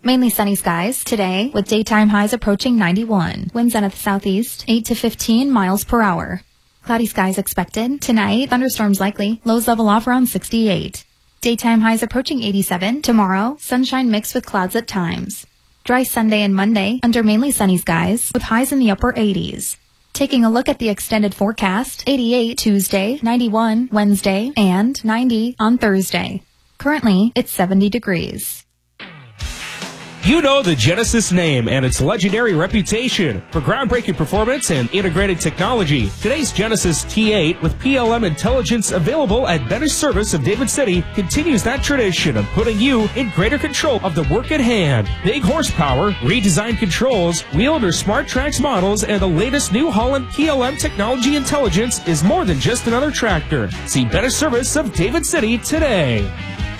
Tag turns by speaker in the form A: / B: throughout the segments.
A: Mainly sunny skies today with daytime highs approaching 91. Winds out of the southeast, 8 to 15 miles per hour. Cloudy skies expected. Tonight, thunderstorms likely. Lows level off around 68. Daytime highs approaching 87. Tomorrow, sunshine mixed with clouds at times. Dry Sunday and Monday under mainly sunny skies with highs in the upper 80s. Taking a look at the extended forecast, 88 Tuesday, 91 Wednesday, and 90 on Thursday. Currently, it's 70 degrees.
B: You know the Genesis name and its legendary reputation for groundbreaking performance and integrated technology. Today's Genesis T8 with PLM intelligence available at Better Service of David City continues that tradition of putting you in greater control of the work at hand. Big horsepower, redesigned controls, wheeled or smart tracks models, and the latest New Holland PLM technology intelligence is more than just another tractor. See Better Service of David City today.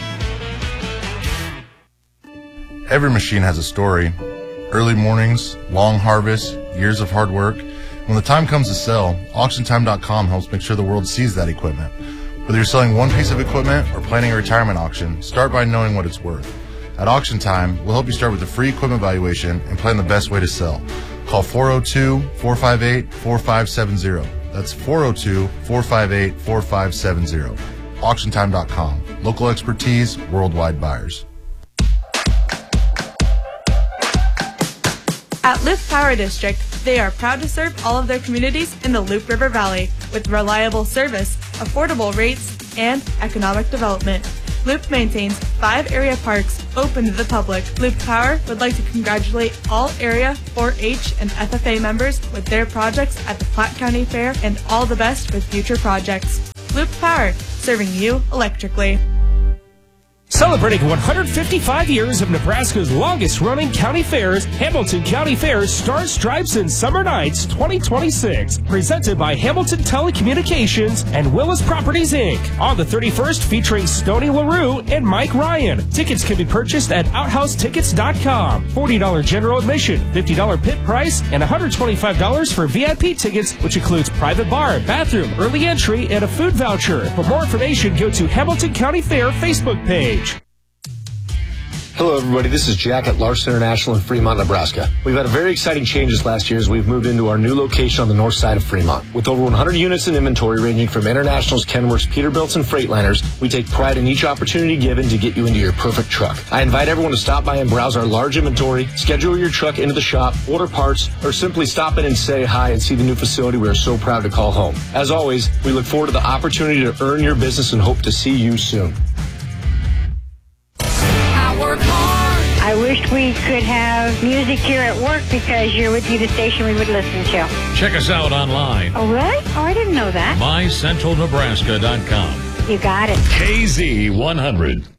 C: Every machine has a story. Early mornings, long harvests, years of hard work. When the time comes to sell, AuctionTime.com helps make sure the world sees that equipment. Whether you're selling one piece of equipment or planning a retirement auction, start by knowing what it's worth. At Auction Time, we'll help you start with a free equipment valuation and plan the best way to sell. Call 402-458-4570. That's 402-458-4570. AuctionTime.com. Local expertise, worldwide buyers.
D: At Loup Power District, they are proud to serve all of their communities in the Loup River Valley with reliable service, affordable rates, and economic development. Loup maintains 5 area parks open to the public. Loup Power would like to congratulate all area 4-H and FFA members with their projects at the Platte County Fair, and all the best with future projects. Loup Power, serving you electrically.
B: Celebrating 155 years of Nebraska's longest-running county fairs, Hamilton County Fair's Stars, Stripes, and Summer Nights 2026. Presented by Hamilton Telecommunications and Willis Properties, Inc. On the 31st, featuring Stoney LaRue and Mike Ryan. Tickets can be purchased at OuthouseTickets.com. $40 general admission, $50 pit price, and $125 for VIP tickets, which includes private bar, bathroom, early entry, and a food voucher. For more information, go to Hamilton County Fair Facebook page.
E: Hello, everybody. This is Jack at Larson International in Fremont, Nebraska. We've had a very exciting changes last year as we've moved into our new location on the north side of Fremont. With over 100 units in inventory ranging from Internationals, Kenworths, Peterbilts, and Freightliners, we take pride in each opportunity given to get you into your perfect truck. I invite everyone to stop by and browse our large inventory, schedule your truck into the shop, order parts, or simply stop in and say hi and see the new facility we are so proud to call home. As always, we look forward to the opportunity to earn your business and hope to see you soon.
F: I wish we could have music here at work because you would be the station we would listen to.
G: Check us out online.
F: Oh, really? Oh, I didn't know that.
G: MyCentralNebraska.com.
F: You got it.
G: KZ100.